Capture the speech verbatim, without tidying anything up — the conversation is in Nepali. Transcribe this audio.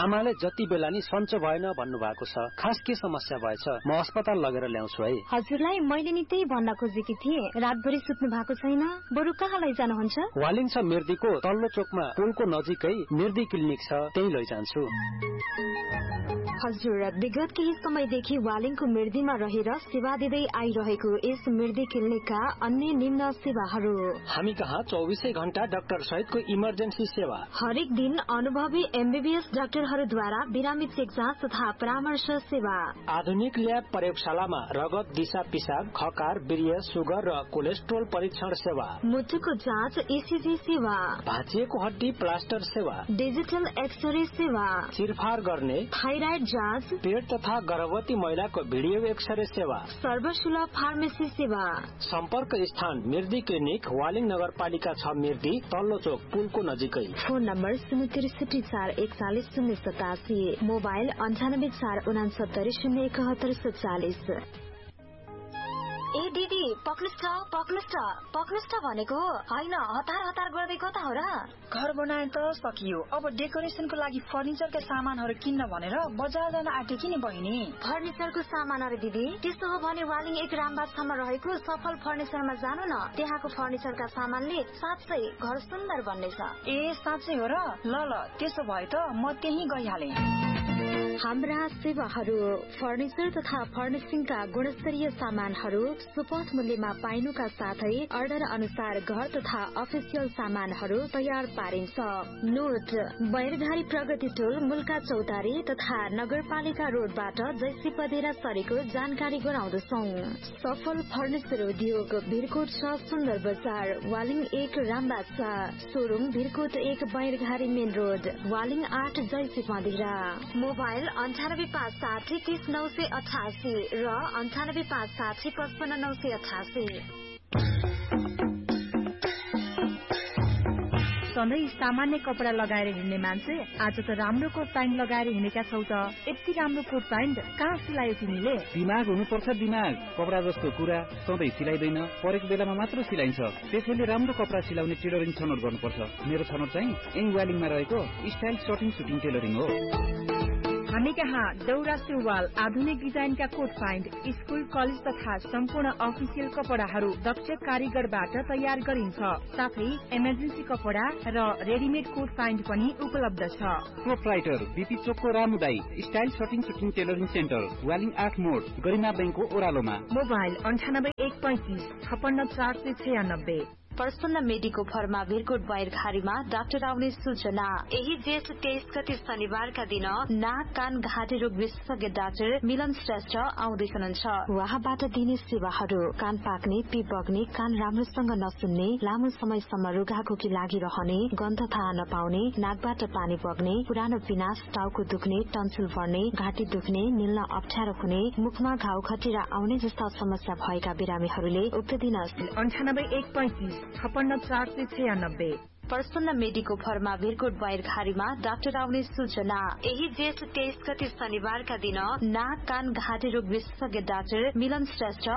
आमाले जति बेला नि सन्चो भएन भन्नु भएको छ। खास के समस्या भएछ? म अस्पताल लगेर ल्याउँछु है। हजुरलाई मैले नि त्यही भन्न खोजेकी थिएँ। रातभरि सुत्नु भएको छैन, बरु कहाँ लैजानुहुन्छ? वालिङ छ मिर्दीको तल्लो चोकमा पुलको नजिकै मिर्दी क्लिनिक छ, त्यही लैजान्छु। हजुर, विगत केही समयदेखि वालिङको मिर्दीमा रहेर सेवा दिँदै आइरहेको यस मिर्दी क्लिनिकका अन्य निम्न सेवाहरू। हामी कहाँ चौबिसै घण्टा डाक्टर सहितको इमर्जेन्सी सेवा। हरेक दिन अनुभवी एमबीबीएस डाक्टरहरूद्वारा बिरामी चेक जाँच तथा परामर्श सेवा। आधुनिक ल्याब प्रयोगशालामा रगत, दिशा पिसाब, खकार, वीर्य, सुगर र कोलेस्ट्रोल परीक्षण सेवा। मुटुको जाँच, ईसीजी सेवा। भाँचिएको हड्डी प्लास्टर सेवा। डिजिटल एक्सरे सेवा। चिरफार गर्ने थाइराइड जाँच, पेट तथा गर्भवती महिलाको भिडियो एक्सरे सेवा। सर्वसुलभ फार्मेसी सेवा। सम्पर्क स्थान मिर्दी क्लिनिक, वालिङ नगरपालिका छ मिर्दी, तल्लो चोक पुलको नजिकै। फोन नम्बर शून्य त्रिसठी चार एकचालिस शून्य सतासी, मोबाइल अन्ठानब्बे चार उनासत्तरी शून्य एकहत्तर सत्तालिस। ए दिदी पक्नुस् त पक्नुस् त पक्नुस् त भनेको होइन, हतार हतार गर्दै कता हो र? घर बनाए त सकियो, अब डेकोरेसनको लागि फर्निचरका सामानहरू किन्न भनेर बजार जान आँटे कि नि बहिनी। फर्निचरको सामान अरे दिदी? त्यसो हो भने वालिङ एक रामबागसम्म रहेको सफल फर्निचरमा जानु न। त्यहाँको फर्निचरका सामानले साँच्चै घर सुन्दर बन्नेछ। ए साँच्चै हो र? ल ल त्यसो भए त म त्यही गइहाले। हाम्रा सेवाहरू फर्निचर तथा फर्निशिङका गुणस्तरीय सामानहरू सुपथ मूल्यमा पाइनुका साथै अर्डर अनुसार घर तथा अफिसियल सामानहरू तयार पारिन्छ। नोट, बैरघारी प्रगति टोल, मुल्का चौतारी तथा नगरपालिका रोडबाट जैसी पदेरा सरेको जानकारी गराउँदछौ। सफल फर्निचर उद्योग भिरकोट छ सुन्दर बजार, वालिङ एक रामबाग छ, सोरुम भिरकोट एक बैरघारी मेन रोड, वालिङ आठ जैसी पदेरा। मोबाइल अन्ठानब्बे पाँच साठी तीस नौ सय अठासी र अन्ठानब्बे पाँच साठी पचपन्न नौ सय अठासी। सधैँ सामान्य कपडा लगाएर हिँड्ने मान्छे आज त राम्रो कोट प्यान्ट लगाएर हिँडेका छौ त। यति राम्रो कोट प्यान्ट कहाँ सिलायो तिमीले? दिमाग हुनुपर्छ दिमाग। कपडा जस्तो कुरा सधैँ सिलाइदैन, परेको बेलामा मात्र सिलाइन्छ। त्यसैले राम्रो कपडा सिलाउने टेलरिङ छनौट गर्नुपर्छ। मेरो छनौट चाहिँ यङ वालिङमा रहेको स्टाइल सर्टिङ सुटिङ टेलरिङ हो। हामी कहाँ दौरा सुरुवाल, आधुनिक डिजाइनका कोट प्यान्ट, स्कुल कलेज तथा सम्पूर्ण अफिसियल कपडाहरू दक्ष कारीगरबाट तयार गरिन्छ। साथै इमर्जेन्सी कपडा र रेडिमेड कोट प्यान्ट पनि उपलब्ध छ। प्रोप्राइटर बीपी चोकको रामुदाई style shirting shooting tailoring centre, Waling आठ मोड, गरिमा बैंकको ओह्रालोमा। मोबाइल अन्ठानब्बे एक पैंतिस छप्पन्न चार सय छयानब्बे। प्रसन्न मेडिको फर्मा भिरकोट बैरघारीमा डाक्टर आउने सूचना। यही जेठ तेइस गते शनिबारका दिन नाक कान घाँटी रोग विशेषज्ञ डाक्टर मिलन श्रेष्ठ आउँदै हुनुहुन्छ। उहाँबाट दिने सेवाहरू कान पाक्ने, पिप बग्ने, कान राम्रोसँग नसुन्ने, लामो समयसम्म रुघाखोकी लागिरहने, गन्ध थाहा नपाउने, नाकबाट पानी बग्ने, पुरानो पिनास, टाउको दुख्ने, टन्सिल बढ्ने, घाँटी दुख्ने, निल्न अप्ठ्यारो हुने, मुखमा घाउ खटिरा आउने जस्ता समस्या भएका बिरामीहरूले उक्त दिन अन्ठानब्बे एक पैंतिस छप्पन्न चार सय छयानब्बे। प्रसन्न मेडिको फर्मा भिरकोट बैरघारीमा डाक्टर आउने सूचना। यही जेठ तेइस गते शनिबारका दिन नाक कान घाँटी रोग विशेषज्ञ डाक्टर मिलन श्रेष्ठ